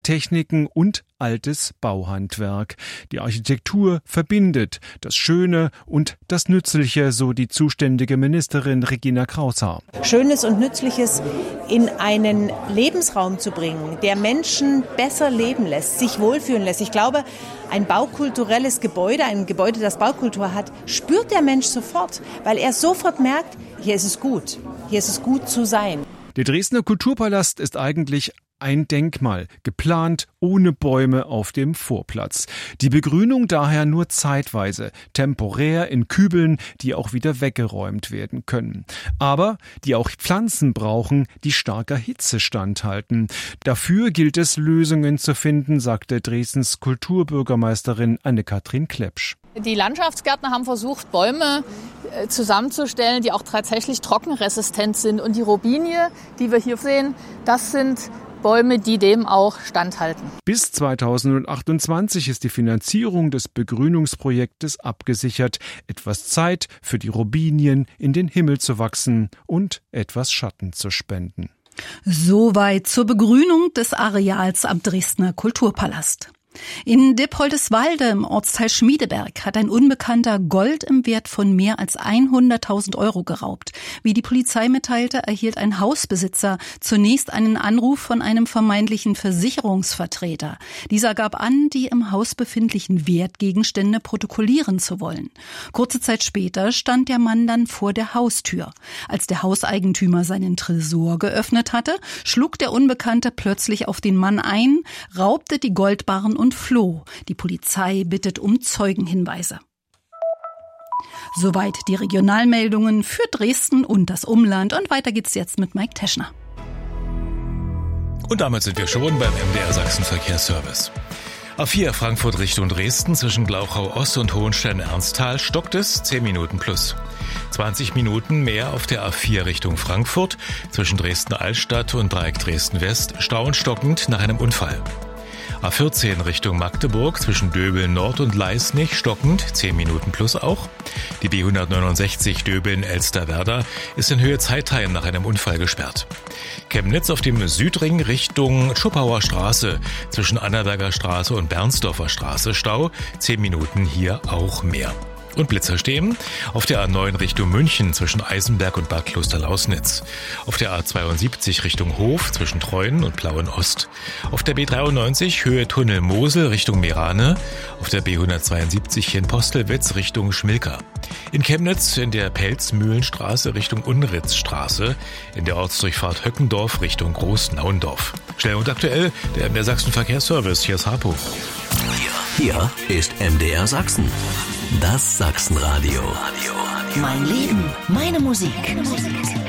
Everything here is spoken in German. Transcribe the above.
Techniken und altes Bauhandwerk. Die Architektur verbindet das Schöne und das Nützliche, so die zuständige Ministerin Regina Kraushaar. Schönes und Nützliches in einen Lebensraum zu bringen, der Menschen besser leben lässt, sich wohlfühlen lässt. Ich glaube, ein baukulturelles Gebäude, ein Gebäude, das Baukultur hat, spürt der Mensch sofort, weil er sofort merkt, hier ist es gut zu sein. Der Dresdner Kulturpalast ist eigentlich ein Denkmal, geplant ohne Bäume auf dem Vorplatz. Die Begrünung daher nur zeitweise, temporär in Kübeln, die auch wieder weggeräumt werden können. Aber die auch Pflanzen brauchen, die starker Hitze standhalten. Dafür gilt es, Lösungen zu finden, sagte Dresdens Kulturbürgermeisterin Anne-Kathrin Klepsch. Die Landschaftsgärtner haben versucht, Bäume zusammenzustellen, die auch tatsächlich trockenresistent sind. Und die Robinie, die wir hier sehen, das sind Bäume, die dem auch standhalten. Bis 2028 ist die Finanzierung des Begrünungsprojektes abgesichert. Etwas Zeit für die Robinien in den Himmel zu wachsen und etwas Schatten zu spenden. Soweit zur Begrünung des Areals am Dresdner Kulturpalast. In Dippoldeswalde im Ortsteil Schmiedeberg hat ein Unbekannter Gold im Wert von mehr als 100.000 € geraubt. Wie die Polizei mitteilte, erhielt ein Hausbesitzer zunächst einen Anruf von einem vermeintlichen Versicherungsvertreter. Dieser gab an, die im Haus befindlichen Wertgegenstände protokollieren zu wollen. Kurze Zeit später stand der Mann dann vor der Haustür. Als der Hauseigentümer seinen Tresor geöffnet hatte, schlug der Unbekannte plötzlich auf den Mann ein, raubte die Goldbarren und floh. Die Polizei bittet um Zeugenhinweise. Soweit die Regionalmeldungen für Dresden und das Umland. Und weiter geht's jetzt mit Mike Teschner. Und damit sind wir schon beim MDR Sachsen Verkehrsservice. A4 Frankfurt Richtung Dresden zwischen Glauchau Ost und Hohenstein-Ernsthal stockt es 10 Minuten plus. 20 Minuten mehr auf der A4 Richtung Frankfurt zwischen Dresden-Altstadt und Dreieck Dresden-West stau und stockend nach einem Unfall. A14 Richtung Magdeburg zwischen Döbeln Nord und Leisnig stockend, 10 Minuten plus auch. Die B169 Döbeln-Elsterwerda ist in Höhe Zeitheim nach einem Unfall gesperrt. Chemnitz auf dem Südring Richtung Schuppauer Straße zwischen Annaberger Straße und Bernsdorfer Straße Stau, 10 Minuten hier auch mehr. Und Blitzer stehen auf der A9 Richtung München zwischen Eisenberg und Bad Klosterlausnitz. Auf der A72 Richtung Hof zwischen Treuen und Plauen-Ost. Auf der B93 Höhe Tunnel Mosel Richtung Meerane. Auf der B172 in Postelwitz Richtung Schmilka. In Chemnitz in der Pelzmühlenstraße Richtung Unritzstraße. In der Ortsdurchfahrt Höckendorf Richtung Großnaundorf. Schnell und aktuell der MDR Sachsen Verkehrsservice. Hier ist Harpo. Hier ist MDR Sachsen. Das Sachsenradio. Mein Leben, meine Musik.